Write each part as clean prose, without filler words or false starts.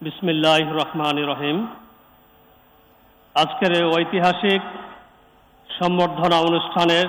বিসমিল্লাহির রহমানির রহিম। আজকের এই ঐতিহাসিক সম্বর্ধনা অনুষ্ঠানের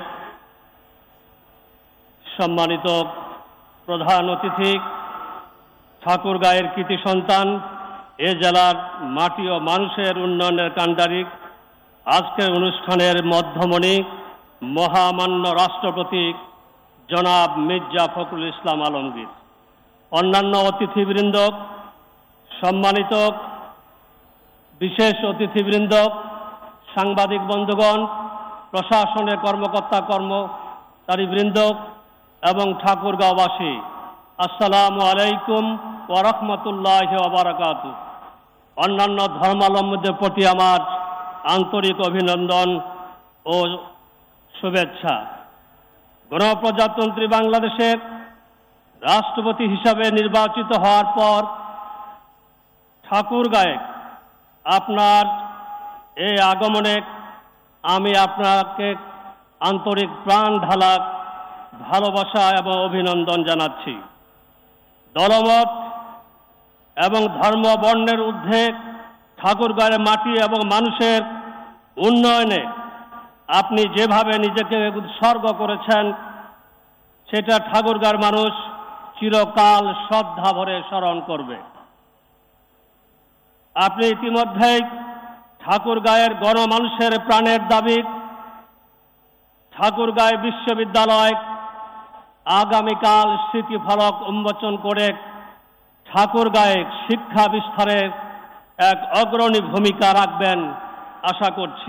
সম্মানিত প্রধান অতিথি, ঠাকুরগাঁয়ের কৃতি সন্তান, এ জেলার মাটি ও মানুষের উন্নয়নের কাণ্ডারি, আজকের অনুষ্ঠানের মধ্যমণি মহামান্য রাষ্ট্রপতি জনাব মির্জা ফখরুল ইসলাম আলমগীর, অন্যান্য অতিথিবৃন্দ, সম্মানিত বিশেষ অতিথিবৃন্দ, সাংবাদিক বন্ধুগণ, প্রশাসনের কর্মকর্তা কর্মচারীবৃন্দ এবং ঠাকুরগাঁওবাসী, আসসালামু আলাইকুম ওয়া রাহমাতুল্লাহি ওয়া বারাকাতুহু। অন্যান্য ধর্মাবলম্বীদের প্রতি আমার আন্তরিক অভিনন্দন ও শুভেচ্ছা। গণপ্রজাতন্ত্রী বাংলাদেশের রাষ্ট্রপতি হিসাবে নির্বাচিত হওয়ার পর ঠাকুরগাঁয়ে আপনার এই আগমনে আমি আপনাকে আন্তরিক প্রাণ ঢালা ভালোবাসা এবং অভিনন্দন জানাচ্ছি। দলমত এবং ধর্ম বর্ণের ঊর্ধ্বে ঠাকুরগাঁয়ের মাটি এবং মানুষের উন্নয়নে আপনি যেভাবে নিজেকে উৎসর্গ করেছেন, সেটা ঠাকুরগাঁয়ের মানুষ চিরকাল শ্রদ্ধা ভরে স্মরণ করবে। আপনি ইতিমধ্যেই ঠাকুরগাঁয়ের গণমানুষের প্রাণের দাবি ঠাকুরগাঁয় বিশ্ববিদ্যালয় আগামীকাল স্মৃতিফলক উন্মোচন করে ঠাকুরগাঁয়ে শিক্ষা বিস্তারের এক অগ্রণী ভূমিকা রাখবেন আশা করছি।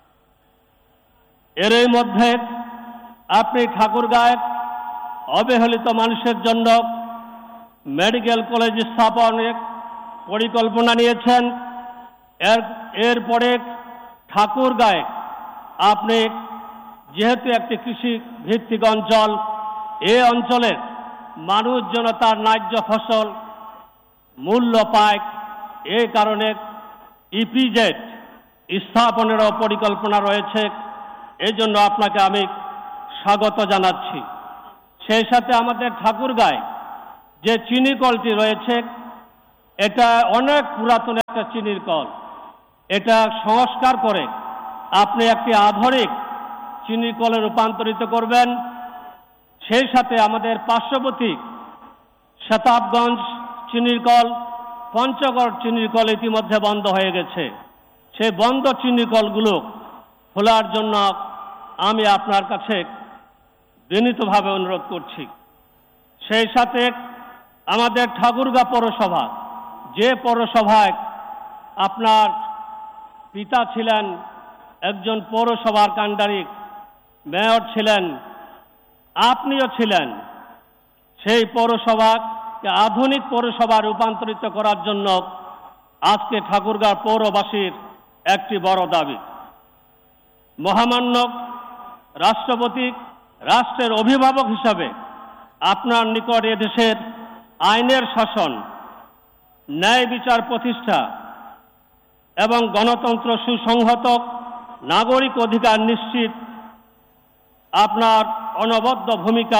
এরই মধ্যে আপনি ঠাকুরগাঁয়ে অবহেলিত মানুষের জন্য মেডিকেল কলেজ স্থাপনের পরিকল্পনা নিয়েছেন। এরপরে ঠাকুরগাঁয়ে আপনি যেহেতু একটি কৃষি ভিত্তিক অঞ্চল, এই অঞ্চলের মানুষ যেন তার ন্যায্য ফসল মূল্য পায়, এই কারণে ইপিজেড স্থাপনেরও পরিকল্পনা রয়েছে। এই জন্য আপনাকে আমি স্বাগত জানাচ্ছি। সেই সাথে আমাদের ঠাকুরগাঁয়ে যে চিনি কলটি রয়েছে, এটা অনেক পুরাতন একটা চিনির কল। এটা সংস্কার করে আপনি একটি আধুনিক চিনির কলে রূপান্তরিত করবেন। সেই সাথে আমাদের পার্শ্ববর্তী শতাবগঞ্জ চিনির কল, পঞ্চগড় চিনির কল ইতিমধ্যে বন্ধ হয়ে গেছে। সেই বন্ধ চিনির কলগুলো খোলার জন্য আমি আপনার কাছে বিনীতভাবে অনুরোধ করছি। সেই সাথে আমাদের ঠাকুরগাঁ পৌরসভা, যে পৌরসভায় আপনার পিতা ছিলেন একজন পৌরসভার কাণ্ডারি, মেয়র ছিলেন, আপনিও ছিলেন, সেই পৌরসভাকে আধুনিক পৌরসভা রূপান্তরিত করার জন্য আজকে ঠাকুরগাঁও পৌরবাসীর একটি বড় দাবি। মহামান্য রাষ্ট্রপতি, রাষ্ট্রের অভিভাবক হিসাবে আপনার নিকট এদেশের আইনের শাসন, ন্যায় বিচার প্রতিষ্ঠা এবং গণতন্ত্র সুসংহত নাগরিক অধিকার নিশ্চিত আপনার অনবদ্য ভূমিকা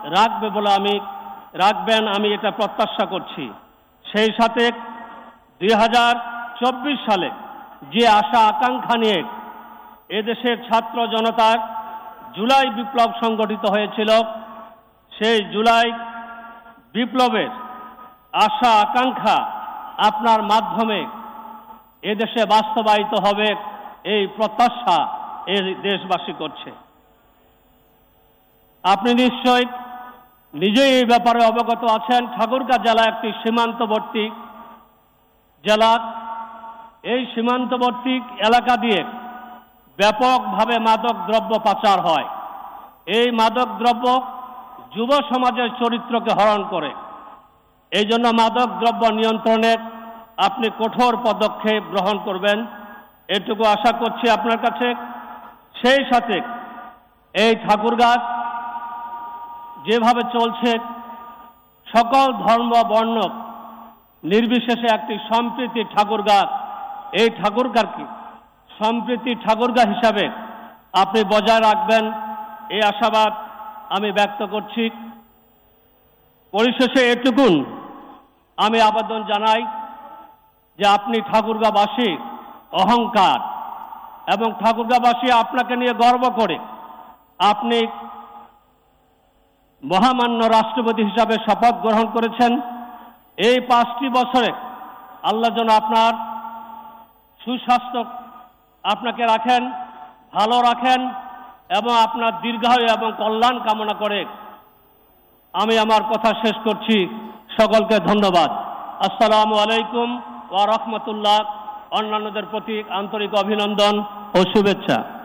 রাখবেন আমি এটা প্রত্যাশা করছি। সেই সাথে 2024 সালে যে আশা আকাঙ্ক্ষা নিয়ে এদেশের ছাত্র জনতার জুলাই বিপ্লব সংগঠিত হয়েছিল, সেই জুলাই বিপ্লবের আশা আকাঙ্ক্ষা আপনার মাধ্যমে এদেশে বাস্তবায়িত হবে, এই প্রত্যাশা এই দেশবাসী করছে। আপনি নিশ্চয় নিজেই এই ব্যাপারে অবগত আছেন। ঠাকুরগাঁ জেলা একটি সীমান্তবর্তী জেলা। এই সীমান্তবর্তী এলাকা দিয়ে ব্যাপকভাবে মাদক দ্রব্য পাচার হয়। এই মাদক দ্রব্য যুব সমাজের চরিত্রকে হরণ করে। এই জন্য মাদক দ্রব্য নিয়ন্ত্রণে আপনি কঠোর পদক্ষেপ গ্রহণ করবেন, এটুকু আশা করছি আপনার কাছে। সেই সাথে এই ঠাকুরগাঁ যেভাবে চলছে, সকল ধর্ম বর্ণ নির্বিশেষে একটি সম্প্রীতি ঠাকুরগাঁ, এই ঠাকুরগাঁকে সম্প্রীতি ঠাকুরগাঁ হিসাবে আপনি বজায় রাখবেন, এই আশাবাদ আমি ব্যক্ত করছি। পরিশেষে এটুকুন আমি আবেদন জানাই, যে আপনি ঠাকুরগাঁওবাসী অহংকার এবং ঠাকুরগাঁওবাসী আপনাকে নিয়ে গর্ব করে আপনি মহামান্য রাষ্ট্রপতি হিসাবে শপথ গ্রহণ করেছেন। এই 5টি বছরে আল্লাহ যেন আপনার সুস্বাস্থ্য আপনাকে রাখেন, ভালো রাখেন এবং আপনার দীর্ঘায়ু এবং কল্যাণ কামনা করে আমি আমার কথা শেষ করছি। সকলকে ধন্যবাদ। আসসালামু আলাইকুম ওয়া রাহমাতুল্লাহ। অন্যান্যদের প্রতি আন্তরিক অভিনন্দন ও শুভেচ্ছা।